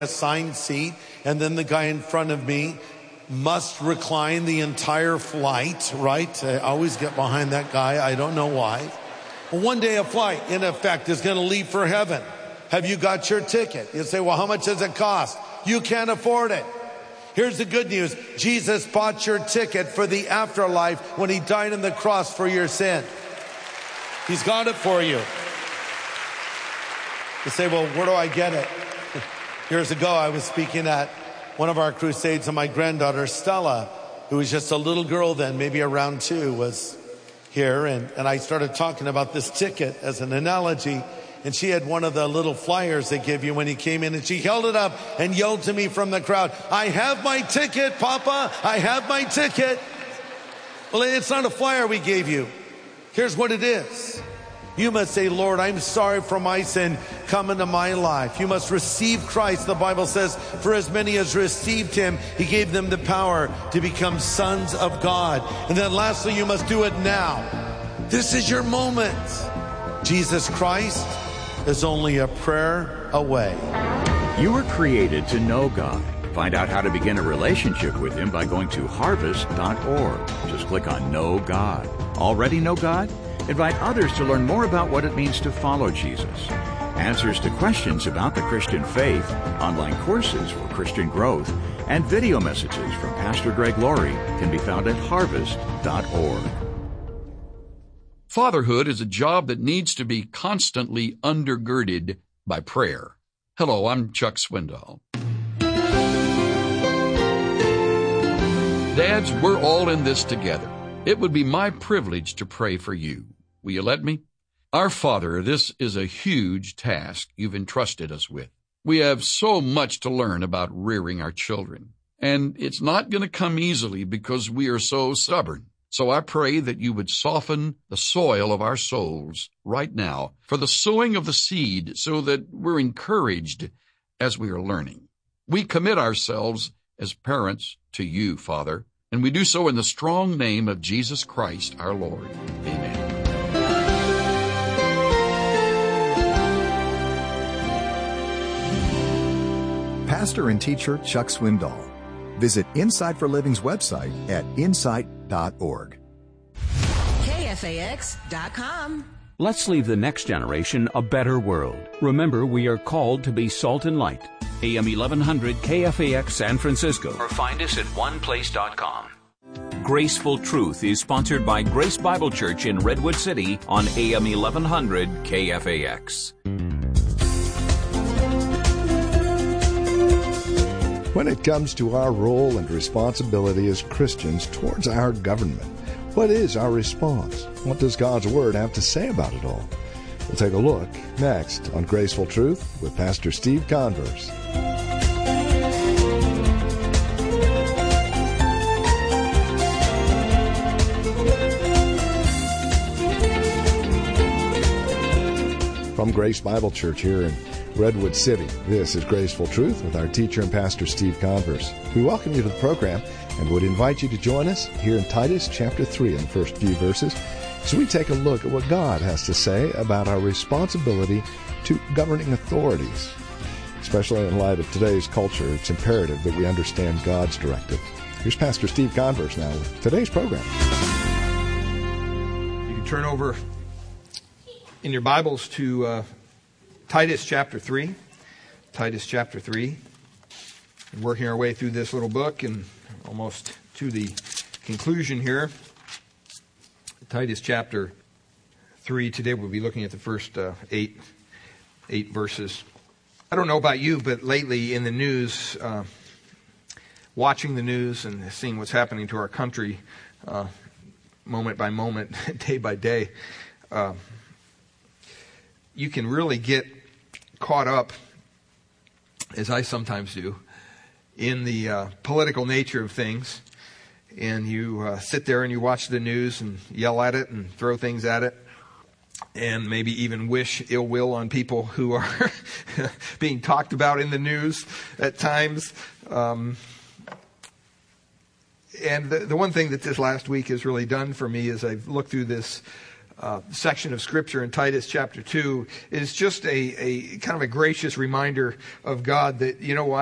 assigned seat, and then the guy in front of me must recline the entire flight, right? I always get behind that guy. I don't know why. Well, one day a flight, in effect, is going to leave for heaven. Have you got your ticket? You say, well, how much does it cost? You can't afford it. Here's the good news. Jesus bought your ticket for the afterlife when he died on the cross for your sin. He's got it for you. You say, well, where do I get it? Years ago, I was speaking at one of our crusades, and my granddaughter, Stella, who was just a little girl then, maybe around 2, was here. And I started talking about this ticket as an analogy. And she had one of the little flyers they give you when you came in, and she held it up and yelled to me from the crowd, I have my ticket, Papa. I have my ticket. Well, it's not a flyer we gave you. Here's what it is. You must say, Lord, I'm sorry for my sin. Come into my life. You must receive Christ. The Bible says, for as many as received him, he gave them the power to become sons of God. And then lastly, you must do it now. This is your moment. Jesus Christ is only a prayer away. You were created to know God. Find out how to begin a relationship with him by going to harvest.org. Just click on Know God. Already know God? Invite others to learn more about what it means to follow Jesus. Answers to questions about the Christian faith, online courses for Christian growth, and video messages from Pastor Greg Laurie can be found at harvest.org. Fatherhood is a job that needs to be constantly undergirded by prayer. Hello, I'm Chuck Swindoll. Dads, we're all in this together. It would be my privilege to pray for you. Will you let me? Our Father, this is a huge task you've entrusted us with. We have so much to learn about rearing our children, and it's not going to come easily because we are so stubborn. So I pray that you would soften the soil of our souls right now for the sowing of the seed so that we're encouraged as we are learning. We commit ourselves as parents to you, Father, and we do so in the strong name of Jesus Christ, our Lord. Amen. Pastor and teacher Chuck Swindoll. Visit Insight for Living's website at insight.org. KFAX.com. Let's leave the next generation a better world. Remember, we are called to be salt and light. AM 1100 KFAX San Francisco. Or find us at oneplace.com. Graceful Truth is sponsored by Grace Bible Church in Redwood City on AM 1100 KFAX. When it comes to our role and responsibility as Christians towards our government, what is our response? What does God's Word have to say about it all? We'll take a look next on Graceful Truth with Pastor Steve Converse. From Grace Bible Church here in Redwood City, this is Graceful Truth with our teacher and pastor Steve Converse. We welcome you to the program and would invite you to join us here in Titus chapter 3 in the first few verses as we take a look at what God has to say about our responsibility to governing authorities. Especially in light of today's culture, it's imperative that we understand God's directive. Here's Pastor Steve Converse now with today's program. You can turn over in your Bibles to Titus chapter 3. Titus chapter 3. We're working our way through this little book and almost to the conclusion here. Titus chapter 3. Today we'll be looking at the first eight verses. I don't know about you, but lately in the news, watching the news and seeing what's happening to our country moment by moment, day by day, you can really get caught up, as I sometimes do, in the political nature of things. And you sit there and you watch the news and yell at it and throw things at it. And maybe even wish ill will on people who are being talked about in the news at times. And the one thing that this last week has really done for me is I've looked through this section of Scripture in Titus chapter 2 is just a kind of a gracious reminder of God that, you know what?